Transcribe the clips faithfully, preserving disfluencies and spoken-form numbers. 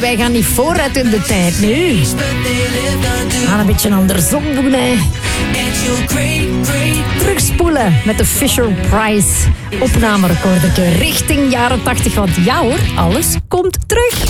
wij gaan niet vooruit in de tijd, nee. We gaan een beetje andersom doen, hè. Terugspoelen met de Fisher-Price opnamerecordertje richting jaren tachtig. Want ja hoor, alles komt terug.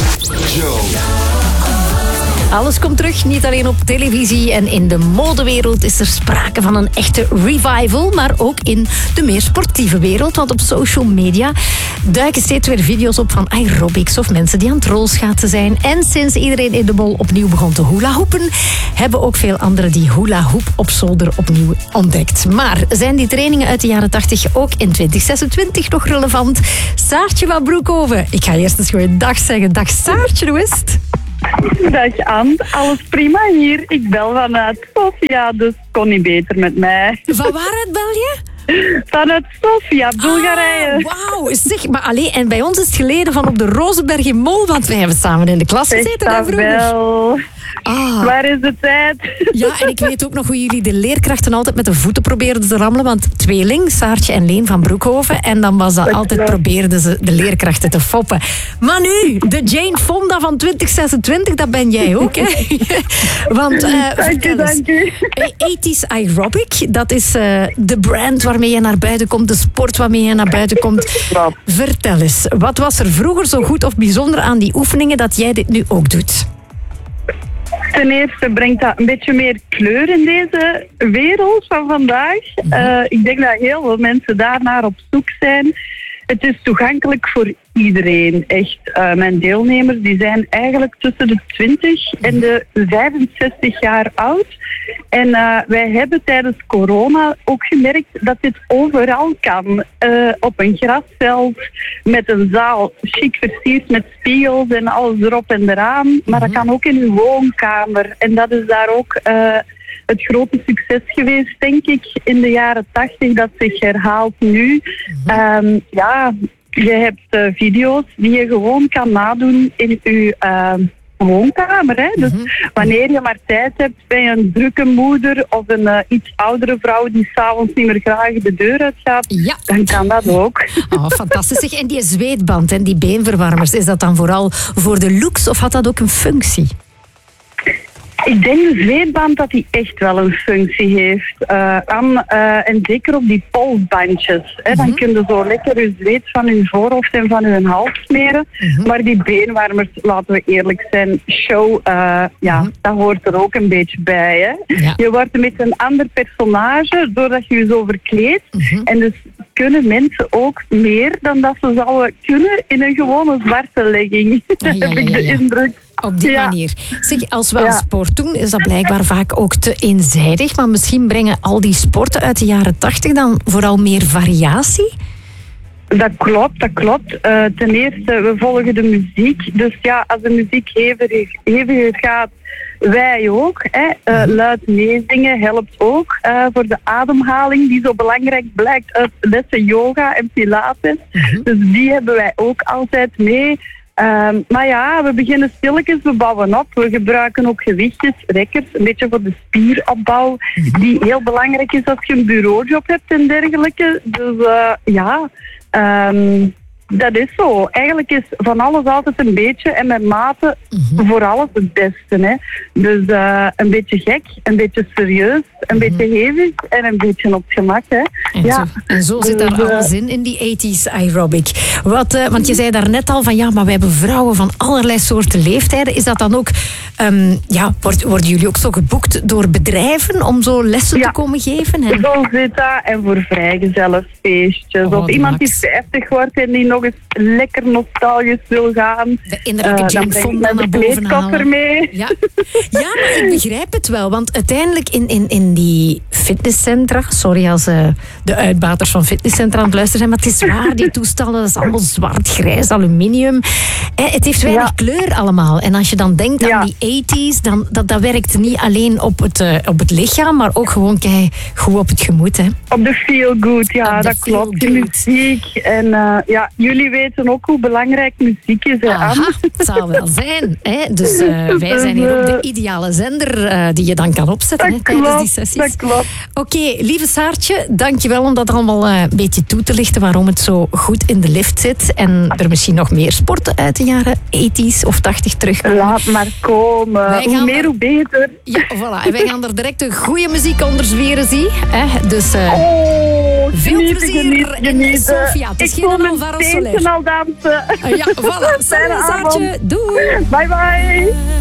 Alles komt terug, niet alleen op televisie en in de modewereld is er sprake van een echte revival, maar ook in de meer sportieve wereld. Want op social media duiken steeds weer video's op van aerobics of mensen die aan het rolschaatsen zijn. En sinds iedereen in de mol opnieuw begon te hula-hoepen, hebben ook veel anderen die hula-hoep op zolder opnieuw ontdekt. Maar zijn die trainingen uit de jaren tachtig ook in twintig zesentwintig nog relevant? Saartje van Broekhoven, ik ga eerst eens gewoon dag zeggen. Dag Saartje, hoe is het? Dag Anne, alles prima hier. Ik bel vanuit Sofia, dus kon niet beter met mij. Van waaruit bel je? Vanuit Sofia, Bulgarije. Ah, wauw, zeg, maar alleen, en bij ons is het geleden van op de Rozenberg in Mol, want wij hebben samen in de klas gezeten hè, vroeger. Wel. Ah. Waar is de tijd? Ja, en ik weet ook nog hoe jullie de leerkrachten altijd met de voeten probeerden te rammelen, want tweeling, Saartje en Leen van Broekhoven, en dan was dat, dat altijd klopt. Probeerden ze de leerkrachten te foppen. Maar nu, de Jane Fonda van twintig zesentwintig, dat ben jij ook, hè? Want, uh, dank u, dank u. tachtiger Aerobic, dat is uh, de brand waarmee je naar buiten komt, de sport waarmee je naar buiten komt. Ja. Vertel eens, wat was er vroeger zo goed of bijzonder aan die oefeningen dat jij dit nu ook doet? Ten eerste brengt dat een beetje meer kleur in deze wereld van vandaag. Uh, ik denk dat heel veel mensen daarnaar op zoek zijn. Het is toegankelijk voor iedereen, echt. Uh, mijn deelnemers die zijn eigenlijk tussen de twintig en de vijfenzestig jaar oud. En uh, wij hebben tijdens corona ook gemerkt dat dit overal kan. Uh, op een grasveld, met een zaal, chic versierd met spiegels en alles erop en eraan. Maar dat kan ook in uw woonkamer. En dat is daar ook uh, het grote succes geweest, denk ik, in de jaren tachtig, dat zich herhaalt nu. Um, ja, je hebt uh, video's die je gewoon kan nadoen in uw uh, woonkamer. Hè? Dus mm-hmm. wanneer je maar tijd hebt, ben je een drukke moeder of een uh, iets oudere vrouw die s'avonds niet meer graag de deur uitgaat, ja. dan kan dat ook. Oh, fantastisch. Zeg, en die zweetband en die beenverwarmers, is dat dan vooral voor de looks of had dat ook een functie? Ik denk de zweetband dat die echt wel een functie heeft. Uh, aan, uh, en zeker op die polsbandjes. Hè, mm-hmm. Dan kun je zo lekker je zweet van je voorhoofd en van je hals smeren. Mm-hmm. Maar die beenwarmers, laten we eerlijk zijn, show, uh, ja, mm-hmm. dat hoort er ook een beetje bij. Hè. Ja. Je wordt met een ander personage doordat je je zo verkleedt. Mm-hmm. En dus kunnen mensen ook meer dan dat ze zouden kunnen in een gewone zwarte legging. Ja, ja, ja, ja, ja. Heb ik de indruk. Op die ja. manier. Zeg, als we aan ja. sport doen, is dat blijkbaar vaak ook te eenzijdig. Maar misschien brengen al die sporten uit de jaren tachtig dan vooral meer variatie? Dat klopt, dat klopt. Uh, ten eerste, we volgen de muziek. Dus ja, als de muziek heviger, heviger gaat, wij ook. Hè. Uh, luid meezingen helpt ook uh, voor de ademhaling, die zo belangrijk blijkt uit lessen yoga en pilates. Uh-huh. Dus die hebben wij ook altijd mee. Um, maar ja, we beginnen stilletjes, we bouwen op. We gebruiken ook gewichtjes, rekkers, een beetje voor de spieropbouw, die heel belangrijk is als je een bureaujob hebt en dergelijke. Dus uh, ja, um, dat is zo. Eigenlijk is van alles altijd een beetje en met mate mm-hmm. voor alles het beste. Hè. Dus uh, een beetje gek, een beetje serieus, een mm-hmm. beetje hevig en een beetje op het gemak. Hè. En, ja. zo, en zo zit daar dus, alles in, in die tachtiger aerobic. Wat, uh, want je zei daar net al van ja, maar we hebben vrouwen van allerlei soorten leeftijden. Is dat dan ook, um, ja, word, worden jullie ook zo geboekt door bedrijven om zo lessen ja. te komen geven? Hè? Zo zit dat. En voor vrijgezellenfeestjes. Oh, of iemand die vijftig wordt en die nog eens lekker nostalgisch wil gaan. De innerlijke uh, Jane Fonda naar boven halen. Mee. Ja. ja, maar ik begrijp het wel. Want uiteindelijk in, in, in die fitnesscentra, sorry als uh, de uitbaters van fitnesscentra aan het luisteren zijn, maar het is waar, die toestellen, dat is allemaal zwart, grijs, aluminium. Eh, het heeft weinig ja. kleur allemaal. En als je dan denkt ja. aan die tachtiger, dan dat, dat werkt niet alleen op het, uh, op het lichaam, maar ook gewoon kei goed op het gemoed. Hè. Op de feel good, ja, dat klopt. De muziek. En uh, ja, jullie weten ook hoe belangrijk muziek is. Hè, Aha, het zal wel zijn. Hè? Dus uh, wij zijn hier ook de ideale zender uh, die je dan kan opzetten hè, tijdens die sessies. Dat klopt. Oké, okay, lieve Saartje, dankjewel om dat allemaal uh, een beetje toe te lichten waarom het zo goed in de lift zit. En er misschien nog meer sporten uit de jaren tachtig of tachtig terugkomen. Laat maar komen. Wij hoe meer, er... hoe beter. Ja, voilà. En wij gaan er direct een goede muziek onder zweren, zie. Hè? Dus uh, oh, veel genieten, plezier genieten, in genieten. Sofia. Het is Ik geen voel mijn Alvaro Soler. al dansen. Uh, ja, voilà. Salut, Saartje. Doei. Bye, bye.